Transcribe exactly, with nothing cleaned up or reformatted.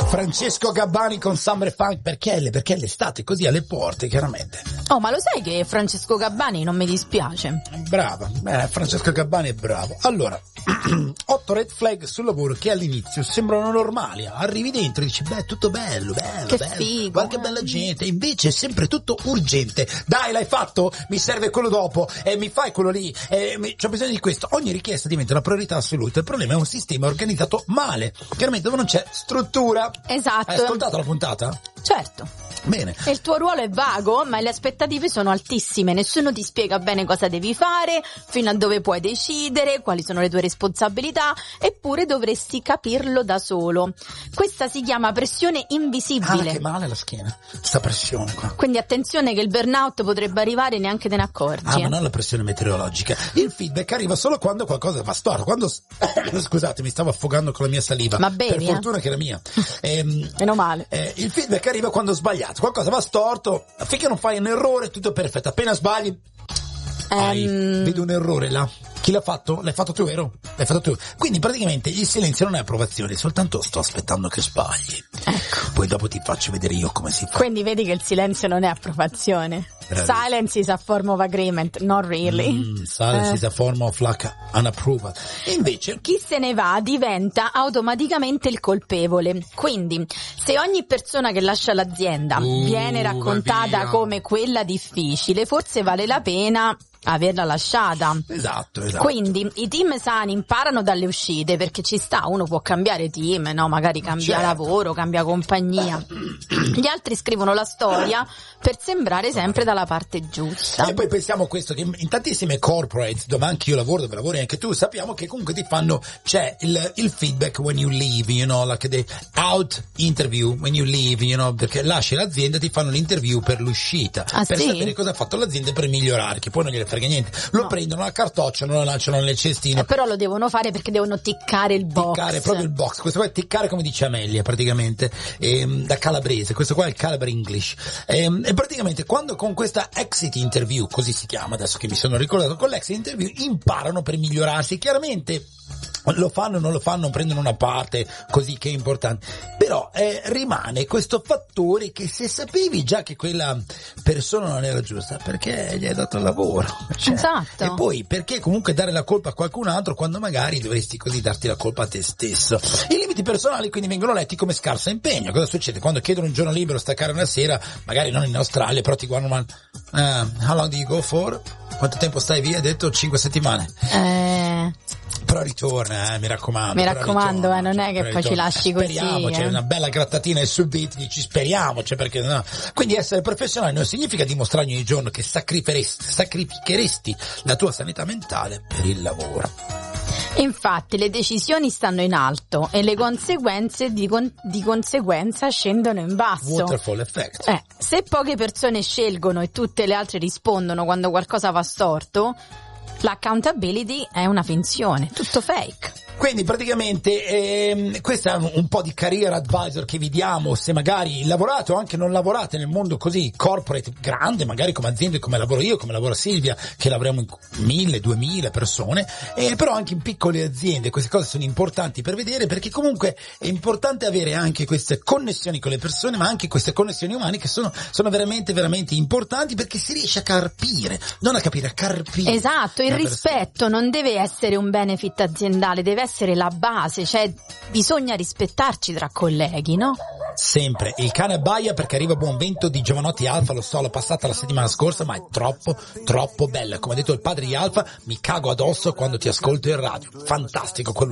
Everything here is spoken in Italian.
Francesco Gabbani con Summer Funk, perché, perché l'estate così alle porte, chiaramente. Oh, ma lo sai che Francesco Gabbani non mi dispiace? Brava, eh, Francesco Gabbani è bravo. Allora, otto red flag sul lavoro che all'inizio sembrano normali, arrivi dentro e dici beh, tutto bello, bello, che bello, figo, qualche eh. bella gente, invece è sempre tutto urgente. Dai, l'hai fatto? Mi serve quello dopo, e eh, mi fai quello lì, eh, mi... c'ho bisogno di questo. Ogni richiesta diventa una priorità assoluta. Il problema è un sistema organizzato male, chiaramente dove non c'è struttura. Esatto. Hai ascoltato la puntata? Certo. Bene. E il tuo ruolo è vago, ma le aspettative sono altissime, nessuno ti spiega bene cosa devi fare, fino a dove puoi decidere, quali sono le tue responsabilità, eppure dovresti capirlo da solo. Questa si chiama pressione invisibile. Ah, che male la schiena, sta pressione qua. Quindi attenzione che il burnout potrebbe arrivare e neanche te ne accorgi. Ah, ma non la pressione meteorologica. Il feedback arriva solo quando qualcosa va storto. Quando scusate, mi stavo affogando con la mia saliva. Ma bevi, per fortuna eh? che era mia. Ehm, Meno male. Eh, il feedback arriva quando ho sbagliato. Qualcosa va storto, finché non fai un errore tutto perfetto. Appena sbagli hai, Um... vedo un errore là. Chi l'ha fatto? L'hai fatto tu, vero? L'hai fatto tu. Quindi praticamente il silenzio non è approvazione, soltanto sto aspettando che sbagli. Ecco. Poi dopo ti faccio vedere io come si fa. Quindi vedi che il silenzio non è approvazione. Bravissimo. Silence is a form of agreement, not really. Mm, silence Eh. is a form of like unapproval. E invece Chi se ne va diventa automaticamente il colpevole. Quindi, se ogni persona che lascia l'azienda Uh, viene raccontata va via. come quella difficile, forse vale la pena averla lasciata. Esatto, esatto. Quindi i team sani imparano dalle uscite, perché ci sta, uno può cambiare team, no? Magari cambia Certo. lavoro, cambia compagnia. Gli altri scrivono la storia per sembrare sempre dalla parte giusta. E poi pensiamo a questo, che in tantissime corporate, dove anche io lavoro, dove lavori anche tu, sappiamo che comunque ti fanno, c'è il, il feedback when you leave, you know, like the out interview, when you leave, you know, perché lasci l'azienda, ti fanno l'interview per l'uscita, Ah, per sì? sapere cosa ha fatto l'azienda per migliorare, che poi non gliene frega niente. Lo No. prendono, la cartocciano, lo lanciano nelle cestine. Eh, però lo devono fare perché devono ticcare il box. Ticcare proprio il box, questo qua è ticcare come dice Amelia praticamente, ehm, da calabrese, questo qua è il Calabar English, ehm, e praticamente quando con questa exit interview, così si chiama adesso che mi sono ricordato, con l'exit interview imparano per migliorarsi, chiaramente lo fanno, non lo fanno, prendono una parte così che è importante, però eh, rimane questo fattore che se sapevi già che quella persona non era giusta, perché gli hai dato il lavoro, cioè, Esatto. e poi perché comunque dare la colpa a qualcun altro quando magari dovresti così darti la colpa a te stesso. I limiti personali quindi vengono letti come scarso impegno. Cosa succede? Quando chiedono un giorno libero, staccare una sera, magari non in Australia, però ti guardano mal, uh, how long do you go for? Quanto tempo stai via? Hai detto cinque settimane. Eh... Però ritorna, eh, mi raccomando. Mi però raccomando, ritorna, eh, non è cioè, che però poi ci ritorna. lasci così, Speriamo, c'è eh. una bella grattatina e subito dici speriamo, cioè perché no. Quindi essere professionale non significa dimostrare ogni giorno che sacrificheresti, sacrificheresti la tua sanità mentale per il lavoro. Infatti le decisioni stanno in alto e le conseguenze di, con- di conseguenza scendono in basso. Waterfall effect. Eh, se poche persone scelgono e tutte le altre rispondono quando qualcosa va storto, l'accountability è una finzione, tutto fake. Quindi praticamente ehm, questo è un, un po' di career advisor che vi diamo se magari lavorate o anche non lavorate nel mondo così corporate grande, magari come aziende come lavoro io, come lavora Silvia, che lavoriamo in mille, duemila persone, e però anche in piccole aziende. Queste cose sono importanti per vedere, perché comunque è importante avere anche queste connessioni con le persone, ma anche queste connessioni umane che sono, sono veramente veramente importanti, perché si riesce a carpire, non a capire, a carpire. Esatto, il una persona. rispetto non deve essere un benefit aziendale, deve essere la base, cioè bisogna rispettarci tra colleghi, no? Sempre il cane abbaia perché arriva buon vento di Giovanotti Alfa, lo so, l'ho passata la settimana scorsa, ma è troppo troppo bella. Come ha detto il padre di Alfa, mi cago addosso quando ti ascolto in radio. Fantastico quello.